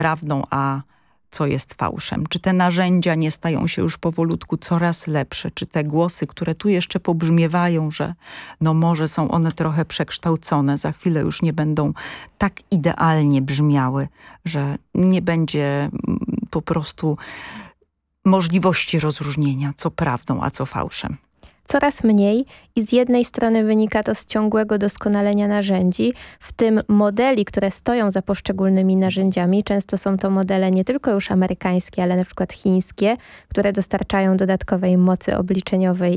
prawdą, a co jest fałszem? Czy te narzędzia nie stają się już powolutku coraz lepsze? Czy te głosy, które tu jeszcze pobrzmiewają, że no może są one trochę przekształcone, za chwilę już nie będą tak idealnie brzmiały, że nie będzie po prostu możliwości rozróżnienia, co prawdą, a co fałszem? Coraz mniej i z jednej strony wynika to z ciągłego doskonalenia narzędzi, w tym modeli, które stoją za poszczególnymi narzędziami. Często są to modele nie tylko już amerykańskie, ale na przykład chińskie, które dostarczają dodatkowej mocy obliczeniowej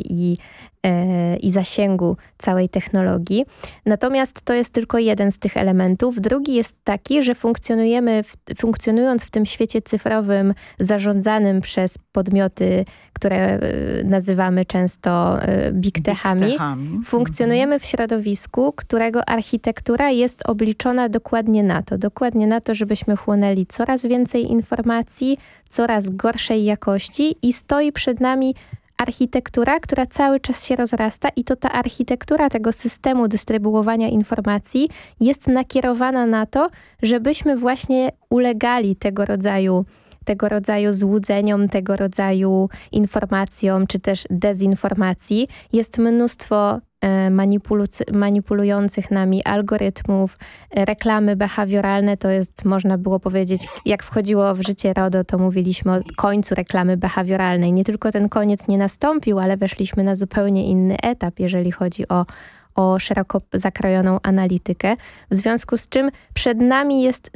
i zasięgu całej technologii. Natomiast to jest tylko jeden z tych elementów. Drugi jest taki, że funkcjonując w tym świecie cyfrowym zarządzanym przez podmioty, które nazywamy często big techami, funkcjonujemy w środowisku, którego architektura jest obliczona dokładnie na to, żebyśmy chłonęli coraz więcej informacji, coraz gorszej jakości i stoi przed nami architektura, która cały czas się rozrasta i to ta architektura tego systemu dystrybuowania informacji jest nakierowana na to, żebyśmy właśnie ulegali tego rodzaju złudzeniom, tego rodzaju informacjom, czy też dezinformacji. Jest mnóstwo manipulujących nami algorytmów, reklamy behawioralne, to jest, można było powiedzieć, jak wchodziło w życie RODO, to mówiliśmy o końcu reklamy behawioralnej. Nie tylko ten koniec nie nastąpił, ale weszliśmy na zupełnie inny etap, jeżeli chodzi o szeroko zakrojoną analitykę, w związku z czym przed nami jest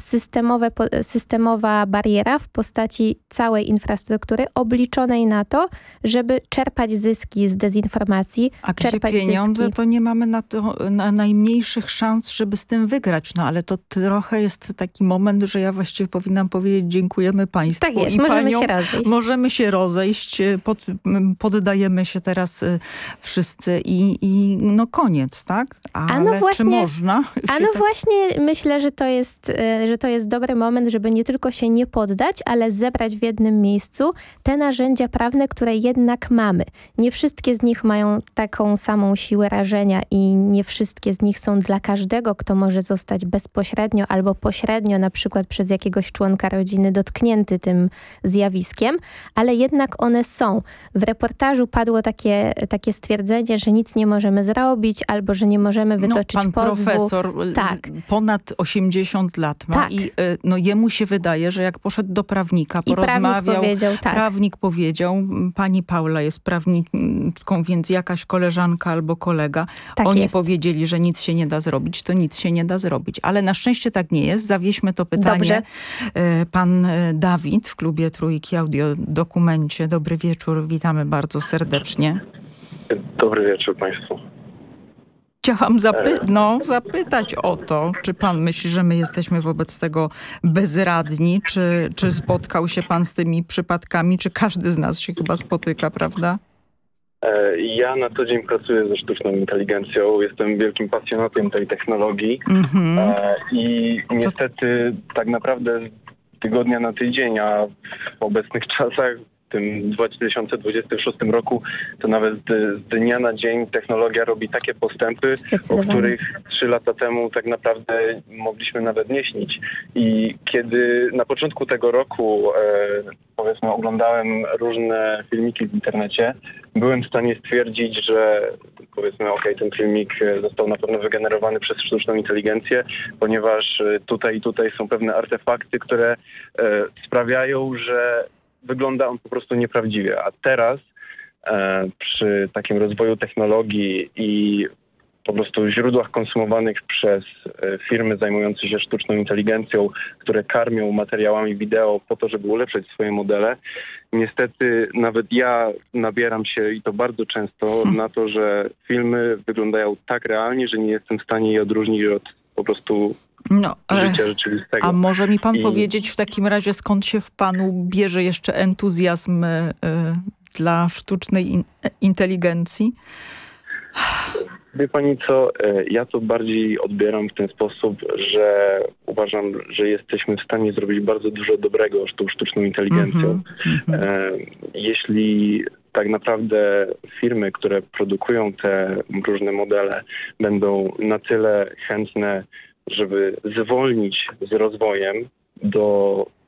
systemowa bariera w postaci całej infrastruktury obliczonej na to, żeby czerpać zyski z dezinformacji. A gdzie pieniądze, to nie mamy na najmniejszych szans, żeby z tym wygrać. No ale to trochę jest taki moment, że ja właściwie powinnam powiedzieć dziękujemy państwu. Tak jest, i możemy się rozejść. Możemy się rozejść, poddajemy się teraz wszyscy i no koniec. Tak? Ale czy można? Właśnie myślę, że to jest dobry moment, żeby nie tylko się nie poddać, ale zebrać w jednym miejscu te narzędzia prawne, które jednak mamy. Nie wszystkie z nich mają taką samą siłę rażenia i nie wszystkie z nich są dla każdego, kto może zostać bezpośrednio albo pośrednio, na przykład przez jakiegoś członka rodziny dotknięty tym zjawiskiem, ale jednak one są. W reportażu padło takie stwierdzenie, że nic nie możemy zrobić, albo że nie możemy wytoczyć pozwu. Pan profesor ponad 80 lat ma i jemu się wydaje, że jak poszedł do prawnika, porozmawiał, prawnik powiedział, pani Paula jest prawniczką, więc jakaś koleżanka albo kolega, oni powiedzieli, że nic się nie da zrobić, to nic się nie da zrobić. Ale na szczęście tak nie jest. Zawieźmy to pytanie. Dobrze. Pan Dawid w klubie Trójki Audiodokumencie. Dobry wieczór, witamy bardzo serdecznie. Dobry wieczór państwu. Chciałam zapytać o to, czy pan myśli, że my jesteśmy wobec tego bezradni, czy spotkał się pan z tymi przypadkami, czy każdy z nas się chyba spotyka, prawda? Ja na co dzień pracuję ze sztuczną inteligencją, jestem wielkim pasjonatem tej technologii i niestety tak naprawdę z tygodnia na tydzień, a w obecnych czasach, w tym 2026 roku, to nawet z dnia na dzień technologia robi takie postępy, o których 3 lata temu tak naprawdę mogliśmy nawet nie śnić. I kiedy na początku tego roku powiedzmy oglądałem różne filmiki w internecie, byłem w stanie stwierdzić, że powiedzmy ten filmik został na pewno wygenerowany przez sztuczną inteligencję, ponieważ tutaj są pewne artefakty, które sprawiają, że wygląda on po prostu nieprawdziwie. A teraz przy takim rozwoju technologii i po prostu źródłach konsumowanych przez firmy zajmujące się sztuczną inteligencją, które karmią materiałami wideo po to, żeby ulepszyć swoje modele, niestety nawet ja nabieram się, i to bardzo często, na to, że filmy wyglądają tak realnie, że nie jestem w stanie je odróżnić od po prostu życia rzeczywistego. A może mi pan powiedzieć w takim razie, skąd się w panu bierze jeszcze entuzjazm dla sztucznej inteligencji? Wie pani co, ja to bardziej odbieram w ten sposób, że uważam, że jesteśmy w stanie zrobić bardzo dużo dobrego z tą sztuczną inteligencją. Jeśli tak naprawdę firmy, które produkują te różne modele, będą na tyle chętne, żeby zwolnić z rozwojem, do